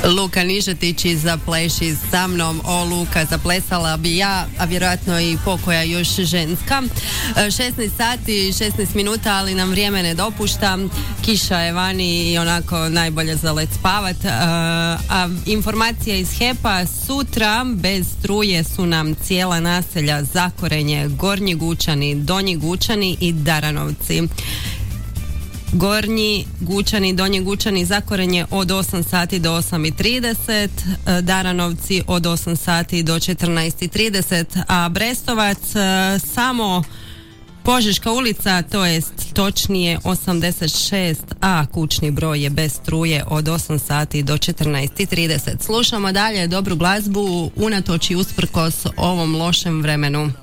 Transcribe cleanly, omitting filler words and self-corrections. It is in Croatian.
Luka Nižetić i Zapleši sa mnom. O Luka, zaplesala bi ja, a vjerojatno i pokoja još ženska. 16 sati, 16 minuta, ali nam vrijeme ne dopušta. Kiša je vani i onako najbolje za let spavat. A informacija iz HEP-a, sutra bez struje su nam cijela naselja Zakorenje, Gornji Gučani, Donji Gučani i Daranovci. Gornji Gučani, Donji Gučani, Zakorenje od 8 sati do 8:30, Daranovci od 8 sati do 14:30, a Brestovac samo Požeška ulica, to jest točnije 86a, kućni broj je bez struje od 8 sati do 14:30. Slušamo dalje dobru glazbu unatoč i usprkos ovom lošem vremenu.